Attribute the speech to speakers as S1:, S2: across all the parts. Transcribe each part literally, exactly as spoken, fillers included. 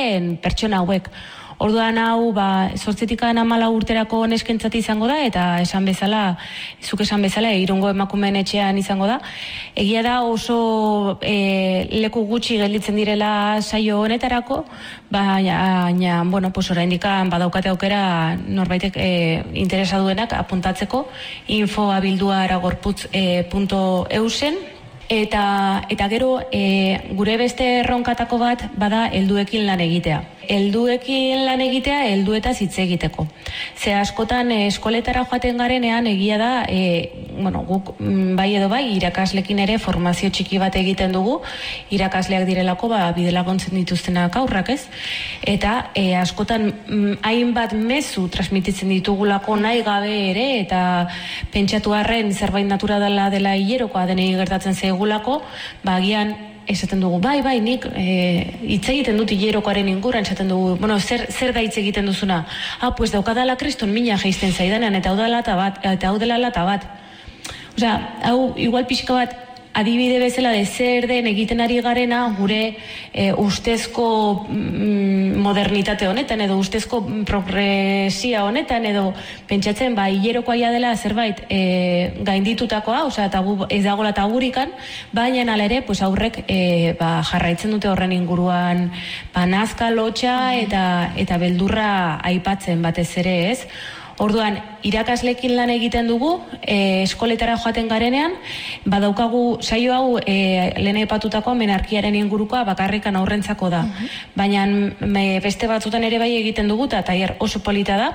S1: pertsona hauek. Orduan hau, ba, zortzitik hamala urterako neskentzat izango da, eta esan bezala, zuk esan bezala, Irungo emakumeen etxean izango da. Egia da oso e, leku gutxi gelditzen direla saio honetarako, baina, bueno, pues oraindik badaukate aukera norbaitek e, interesa duenak apuntatzeko info abildua aragorputz puntu eusen. Eta, eta gero, e, gure beste erronkatako bat bada helduekin lan egitea. Helduekin lan egitea, helduetaz hitz egiteko. Ze askotan e, eskoletara joaten garenean egia da, e, bueno, guk bai edo bai, irakaslekin ere formazio txiki bat egiten dugu, irakasleak direlako, ba, bidelaguntzen dituztenak aurrak, ez? Eta e, askotan m, hainbat mezu transmititzen ditugulako nahi gabe ere, eta pentsatu arren zerbait natura dela dela hilerokoa denei gertatzen zaigulako, ba, agian esaten dugu, bai, bai, nik hitz e, egiten dut hilerokoaren inguran, esaten dugu, bueno, zer, zer da hitz egiten duzuna? Ah, pues daukadala kriston mina jaisten zaidanean, eta hau dela lata bat, eta hau dela lata bat. Osea, hau, igual pixka bat, adibide bezala de zer den egiten ari garena gure e, ustezko mm, modernitate honetan edo ustezko progresia honetan edo pentsatzen ba hilerokoa dela zerbait e, gainditutakoa, osea tabu ez dagoela taburikan, baina hala ere pues aurrek e, ba, jarraitzen dute horren inguruan ba nazka, lotxa eta eta beldurra aipatzen batez ere, ez? Orduan, irakaslekin lan egiten dugu, e, eskoletara joaten garenean, badaukagu saio hau e, lehen aipatutako menarkiaren ingurukoa bakarrikan aurrentzako da. Uh-huh. Baina me, beste batzutan ere bai egiten dugu, eta tailer oso polita da,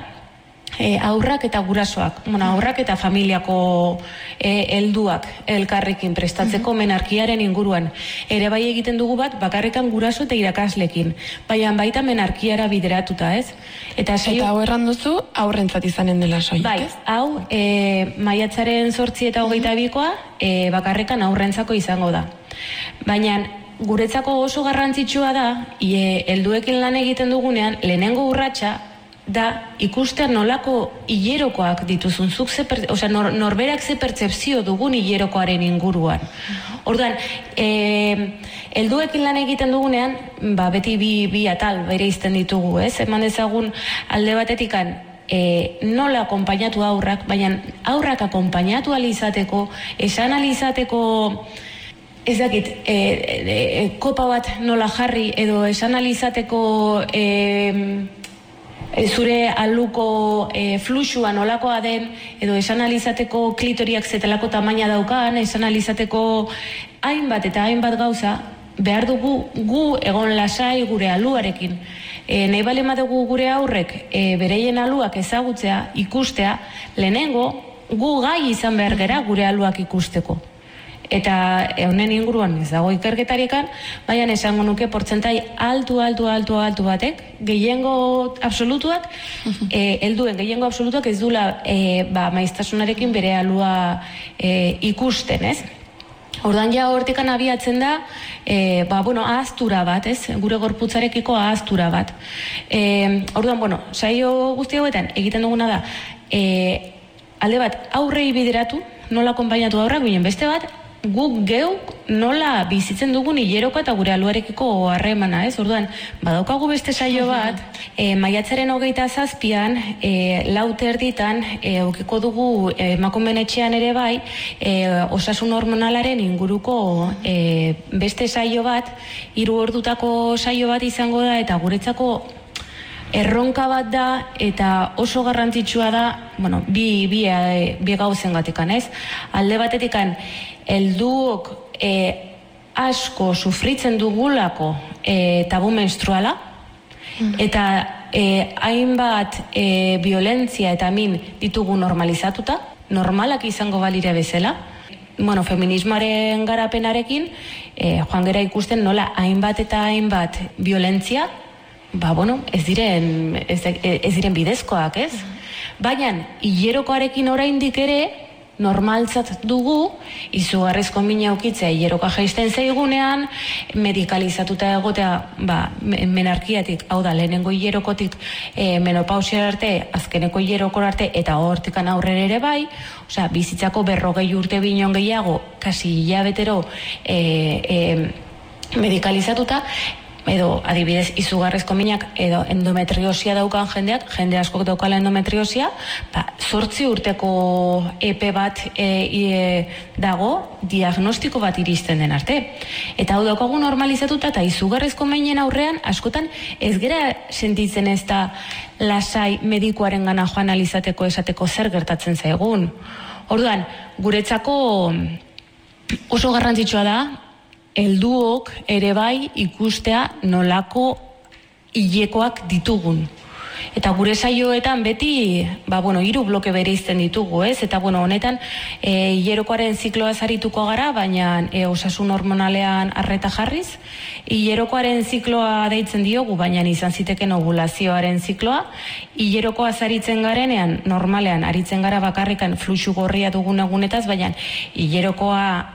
S1: e, aurrak eta gurasoak, bueno, aurrak eta familiako e, helduak elkarrekin prestatzeko uh-huh. menarkiaren inguruan. Ere bai egiten dugu bat bakarrikan guraso eta irakaslekin, baina baita menarkiara bideratuta, ez? Eta, saio...
S2: eta hau erran duzu aurrentzat izanen dela soilik,
S1: bai,
S2: ez?
S1: Hau, e, maiatzaren zortzi eta hogeita bikoa e, bakarrikan aurrentzako izango da. Baina guretzako oso garrantzitsua da, e, helduekin lan egiten dugunean, lehenengo urratsa da ikustean nolako hilerokoak dituzun, zuk ze, osea, nor, norberak ze pertzepzio dugun hilerokoaren inguruan. Orduan, e, helduekin lan egiten dugunean, ba, beti bi, bi atal bere izten ditugu, ez? Eman dezagun alde batetikan, e, nola akonpainatu aurrak, baina aurrak akonpainatu alizateko, esan alizateko, ez dakit, e, e, e, kopa bat nola jarri, edo esan alizateko... E, zure aluko e, fluxua nolakoa den, edo esan alizateko klitoriak zetelako tamaina daukan, esan alizateko hainbat eta hainbat gauza, behar dugu gu egon lasai gure aluarekin. E, nahi bale madugu gure aurrek e, bereien aluak ezagutzea, ikustea, lehenengo gu gai izan behar gera gure aluak ikusteko. Eta honen inguruan ez dago ikerketarikan, baina esango nuke portzentai altu, altu, altu, altu batek, gehiengo absolutuak, e, helduen gehiengo absolutuak ez dula e, ba, maiztasunarekin bere alua e, ikusten, ez? Ordan ja hortikan abiatzen da, e, ba, bueno, ahaztura bat, ez? Gure gorputzarekiko ahaztura bat. E, orduan, bueno, saio guzti hauetan egiten duguna da, e, alde bat aurrei bideratu, nola konpainatu aurrak, binen beste bat, guk geuk nola bizitzen dugun hileroko eta gure aluarekiko harremana, ez? Orduan, badaukagu beste saio bat, e, maiatzaren hogeita zazpian, e, lau terditan, e, aukiko dugu e, emakumeen etxean ere bai, e, osasun hormonalaren inguruko e, beste saio bat, hiru ordutako saio bat izango da, eta guretzako erronka bat da, eta oso garrantzitsua da, bueno, bi, bi, bi gauzen gatikan, ez? Alde batetikan, helduok e, asko sufritzen dugulako e, tabu menstruala, mm. eta e, hainbat e, violentzia eta min ditugu normalizatuta, normalak izango balire bezala. Bueno, feminismoaren garapenarekin, e, joan gera ikusten nola hainbat eta hainbat violentzia, ba, bueno, ez diren, ez, ez diren bidezkoak, ez? Baina, hilerokoarekin oraindik ere, normaltzat dugu, izugarrizko mina ukitzea hileroka jaisten zaigunean, medikalizatuta egotea, ba, menarkiatik, hau da, lehenengo hilerokotik e, menopausia arte, azkeneko hilerokor arte, eta hortikan aurrera ere bai, osea, bizitzako berrogei urte binon gehiago, kasi hilabetero e, e, medikalizatuta, edo adibidez izugarrizko minak edo endometriosia daukan jendeak, jende askok daukala endometriosia, ba, zortzi urteko epe bat e, e, dago diagnostiko bat iristen den arte. Eta hau daukagu normalizatuta eta izugarrizko meinen aurrean askotan ez gera sentitzen ez da lasai medikuaren gana joan alizateko esateko zer gertatzen zaigun. Orduan, guretzako oso garrantzitsua da helduok ere bai ikustea nolako hilekoak ditugun. Eta gure saioetan beti, ba, bueno, hiru bloke bereizten ditugu, ez? Eta, bueno, honetan, e, hilerokoaren zikloa zarituko gara, baina e, osasun hormonalean arreta jarriz. Hilerokoaren zikloa deitzen diogu, baina izan ziteken ovulazioaren zikloa. Hilerokoa zaritzen garenean, normalean, aritzen gara bakarrikan fluxu gorria dugun egunetaz, baina hilerokoa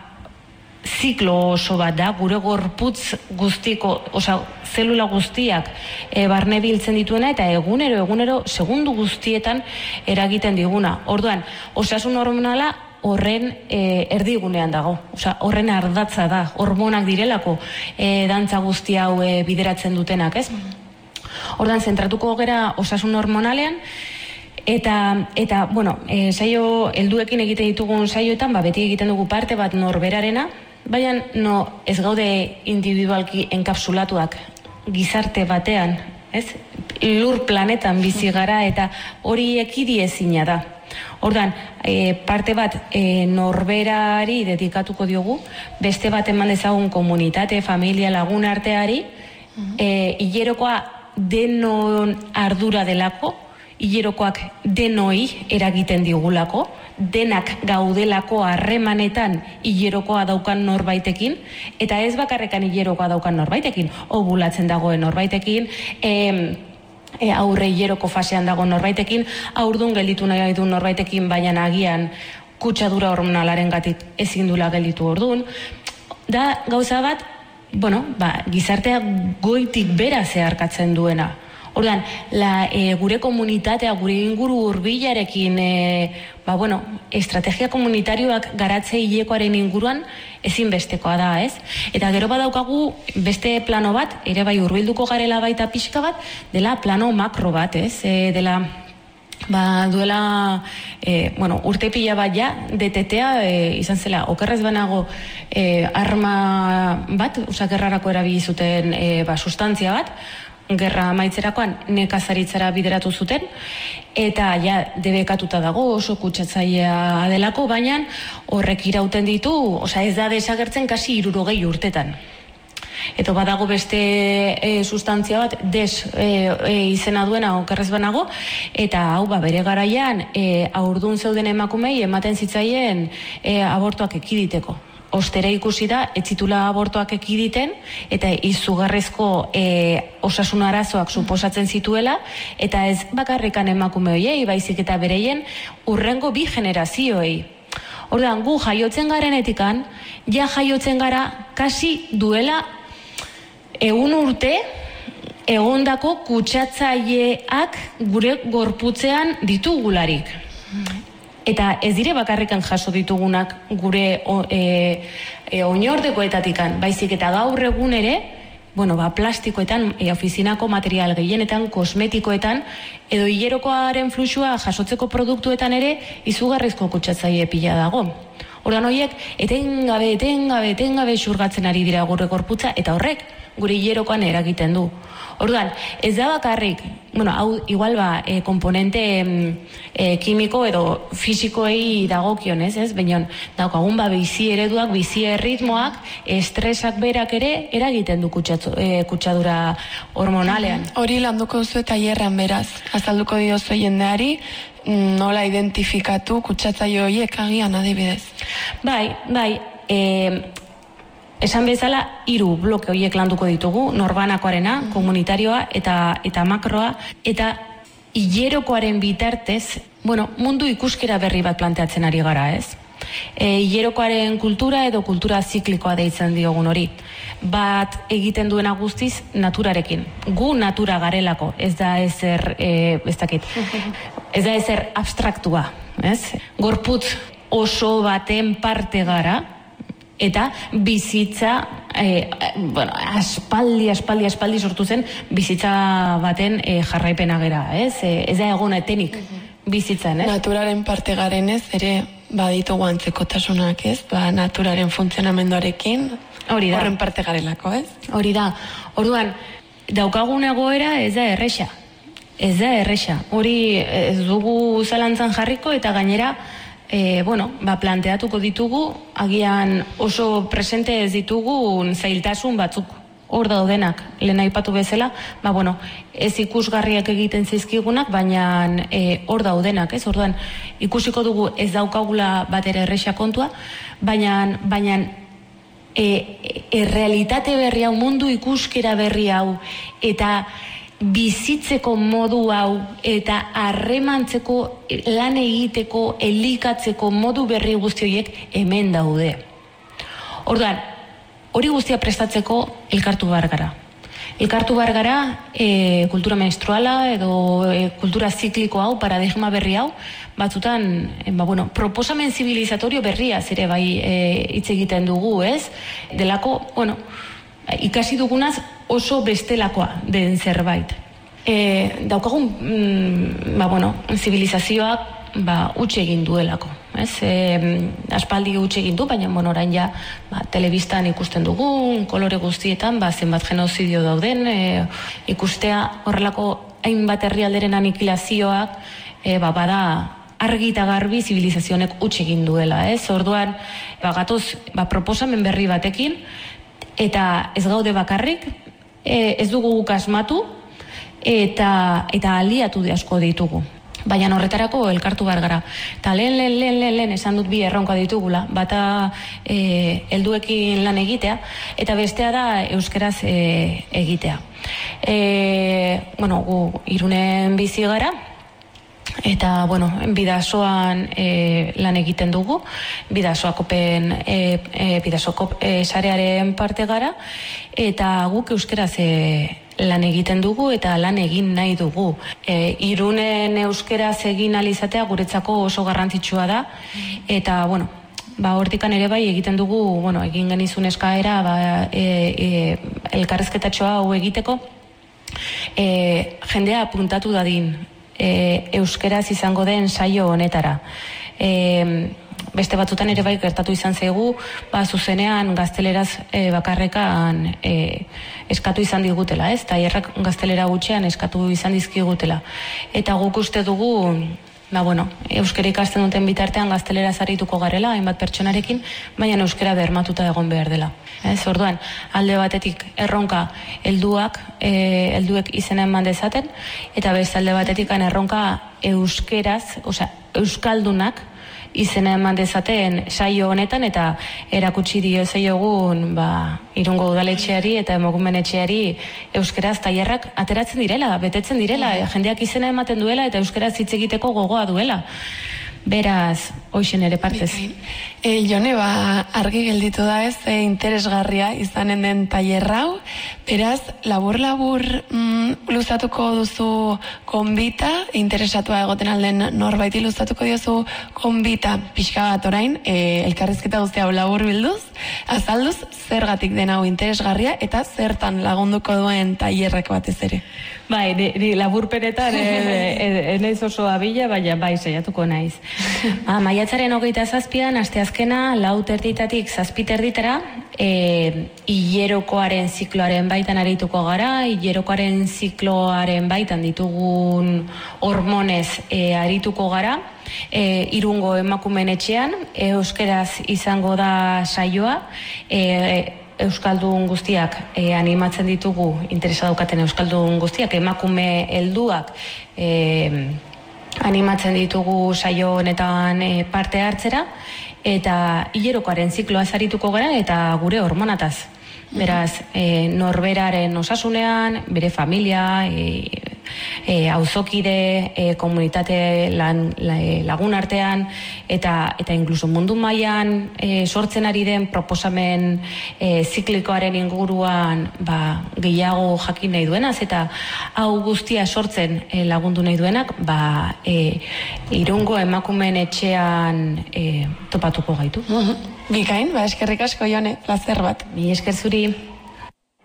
S1: ziklo oso bat da, gure gorputz guztiko, oza, zelula guztiak e, barne biltzen dituena eta egunero, egunero, segundu guztietan eragiten diguna. Orduan, osasun hormonala horren e, erdigunean dago, oza, horren ardatza da, hormonak direlako e, dantza guzti hau e, bideratzen dutenak, ez? Orduan, zentratuko gera osasun hormonalean, Eta, eta bueno, e, saio, helduekin egiten ditugun saioetan, ba, beti egiten dugu parte bat norberarena, baina no, ez gaude individualki enkapsulatuak gizarte batean, ez? Lur planetan bizi gara eta hori ekidi ezina da. Ordan, e, parte bat e, norberari dedikatuko diogu, beste bat eman dezagun komunitate, familia, lagun arteari, e, hilerokoa denon ardura delako, hilerokoak denoi eragiten digulako, denak gaudelako harremanetan hilerokoa daukan norbaitekin, eta ez bakarrekan hilerokoa daukan norbaitekin, ovulatzen dagoen norbaitekin, e, e, aurre hileroko fasean dago norbaitekin, aurdun gelditu nahi du norbaitekin, baina agian kutsadura hormonalaren gatik ezin dula gelditu ordun. Da gauza bat, bueno, ba, gizartea goitik bera zeharkatzen duena. Ordan, la, e, gure komunitatea, gure inguru hurbilarekin, e, ba, bueno, estrategia komunitarioak garatze hilekoaren inguruan ezinbestekoa da, ez? Eta gero badaukagu beste plano bat, ere bai hurbilduko garela baita pixka bat, dela plano makro bat, ez? E, dela, ba, duela, e, bueno, urte pila bat ja, detetea, e, izan zela, okerrez banago e, arma bat, usakerrarako erabili zuten e, ba, sustantzia bat, gerra amaitzerakoan nekazaritzara bideratu zuten, eta ja debekatuta dago oso kutsatzailea delako, baina horrek irauten ditu, osea ez da desagertzen kasi hirurogei urtetan. Eta badago beste e, sustantzia bat, des e, e, izena duena okerrez banago, eta hau ba, bere garaian e, aurdun zeuden emakumei ematen zitzaien e, abortuak ekiditeko. Ostera ikusi da, etzitula abortuak ekiditen, eta izugarrezko e, osasun arazoak suposatzen zituela, eta ez bakarrikan emakume hoiei, baizik eta bereien urrengo bi generazioei. Orduan, gu jaiotzen garenetikan, ja jaiotzen gara kasi duela egun urte egondako kutsatzaileak gure gorputzean ditugularik. Eta ez dire bakarrikan jaso ditugunak gure o, e, e, oinordekoetatikan, baizik eta gaur egun ere, bueno, ba, plastikoetan, e, ofizinako material gehienetan, kosmetikoetan, edo hilerokoaren fluxua jasotzeko produktuetan ere, izugarrizko kutsatzaile pila dago. Ordan horiek, etengabe, etengabe, etengabe xurgatzen ari dira gure gorputza, eta horrek gure hilerokoan eragiten du. Orduan, ez da bakarrik, bueno, hau igual ba, e, komponente e, kimiko edo fisikoei dagokionez, ez? Baina daukagun ba, bizi ereduak, bizi erritmoak, estresak berak ere eragiten du kutsatzu, e, kutsadura hormonalean.
S2: Hori landuko duzu eta hierran beraz, azalduko diozu jendeari, nola identifikatu kutsatzaile horiek agian adibidez.
S1: Bai, bai, e, esan bezala, hiru bloke horiek landuko ditugu, norbanakoarena, mm. komunitarioa eta eta makroa, eta hilerokoaren bitartez, bueno, mundu ikuskera berri bat planteatzen ari gara, ez? E, hilerokoaren kultura edo kultura ziklikoa deitzen diogun hori. Bat egiten duena guztiz naturarekin. Gu natura garelako, ez da ezer, e, ez dakit, ez da ezer abstraktua, ez? Gorputz oso baten parte gara, eta bizitza, e, bueno, aspaldi, aspaldi, aspaldi sortu zen bizitza baten e, jarraipena gera, ez? E, ez da egon etenik bizitzan, ez?
S2: Naturaren parte garenez, ere baditugu antzekotasunak, ez? Ba, naturaren funtzionamenduarekin
S1: hori da.
S2: Horren parte garelako, ez?
S1: Hori da. Orduan, daukagun egoera ez da erresa. Ez da erresa. Hori ez dugu zalantzan jarriko eta gainera E, bueno, ba, planteatuko ditugu, agian oso presente ez ditugu zailtasun batzuk hor daudenak, lehen aipatu bezala, ba, bueno, ez ikusgarriak egiten zaizkigunak, baina e, hor daudenak, ez? Orduan, ikusiko dugu ez daukagula bat ere erresa kontua, baina, baina e, e, realitate berri hau, mundu ikuskera berri hau, eta bizitzeko modu hau eta harremantzeko lan egiteko, elikatzeko modu berri guzti horiek hemen daude. Orduan, hori guztia prestatzeko elkartu behar gara. Elkartu behar gara e, kultura menstruala edo e, kultura zikliko hau, paradigma berri hau, batzutan, e, ba, bueno, proposamen zibilizatorio berria zere bai hitz e, egiten dugu, ez? Delako, bueno, ikasi dugunaz oso bestelakoa den zerbait. E, daukagun, mm, ba, bueno, zibilizazioak ba, utxe egin duelako. Ez? E, aspaldi utxe egin du, baina bueno, orain ja ba, telebistan ikusten dugun, kolore guztietan, ba, zenbat genozidio dauden, e, ikustea horrelako hainbat herrialderen anikilazioak, e, ba, bada argi eta garbi zibilizazionek utxe egin duela. Ez? Orduan, ba, gatoz, ba, proposamen berri batekin, eta ez gaude bakarrik, e, ez dugu guk asmatu, eta, eta aliatu de asko ditugu. Baina horretarako elkartu behar gara. Eta lehen, lehen, lehen, lehen, lehen esan dut bi erronka ditugula. Bata e, helduekin lan egitea, eta bestea da euskeraz e, egitea. E, bueno, gu Irunen bizi gara, eta, bueno, Bidasoan e, lan egiten dugu, Bidasoakopen, e, e, Bidasokop e, sarearen parte gara, eta guk euskeraz e, lan egiten dugu eta lan egin nahi dugu. E, Irunen euskeraz egin alizatea guretzako oso garrantzitsua da, eta, bueno, ba, hortikan ere bai egiten dugu, bueno, egin genizun eskaera, ba, e, e, elkarrezketatxoa hau egiteko, e, jendea apuntatu dadin, E, euskeraz izango den saio honetara. E, beste batzutan ere bai gertatu izan zaigu, ba, zuzenean gazteleraz e, bakarrekan e, eskatu izan digutela, ez? Tailerrak gaztelera gutxean eskatu izan dizkigutela. Eta guk uste dugu, ba, bueno, euskera ikasten duten bitartean gaztelera zarituko garela, hainbat pertsonarekin, baina euskera bermatuta egon behar dela. Ez, orduan, alde batetik erronka helduak, e, helduek izena eman dezaten, eta beste alde batetik erronka euskeraz, osea, euskaldunak izena eman dezaten saio honetan, eta erakutsi dio zaiogun, ba, Irungo udaletxeari eta emakumenetxeari euskeraz tailerrak ateratzen direla, betetzen direla, jendeak izena ematen duela eta euskeraz hitz egiteko gogoa duela. Beraz, hoixen ere partez.
S2: E, Jone, ba, argi gelditu da ez, e, interesgarria izanen den tailer hau. Beraz, labur-labur mm, luzatuko duzu konbita, interesatua egoten alden norbaiti luzatuko diozu konbita pixka bat orain, e, elkarrizketa guztia hau labur bilduz, azalduz, zergatik den hau interesgarria eta zertan lagunduko duen tailerrak batez ere.
S1: Bai, di, di laburpenetan enaiz oso abila, baina bai, saiatuko naiz. Ah, maiatzaren hogeita zazpian, asteazkena, lau terditatik zazpi terditara, e, hilerokoaren zikloaren baitan arituko gara, hilerokoaren zikloaren baitan ditugun hormonez e, arituko gara, e, Irungo emakumeen etxean, e, euskeraz izango da saioa, e, euskaldun guztiak e, animatzen ditugu, interesa daukaten euskaldun guztiak, emakume helduak e, animatzen ditugu saio honetan e, parte hartzera, eta hilerokoaren zikloa zarituko gara eta gure hormonataz. Beraz, e, norberaren osasunean, bere familia, e, e, auzokide, e, komunitate lan, la, lagun artean, eta eta inkluso mundu mailan e, sortzen ari den proposamen e, ziklikoaren inguruan ba, gehiago jakin nahi duenaz, eta hau guztia sortzen e, lagundu nahi duenak, ba, e, Irungo emakumeen etxean e, topatuko gaitu.
S2: Bikain, ba, eskerrik asko, Jone, plazer bat.
S1: Mi esker zuri.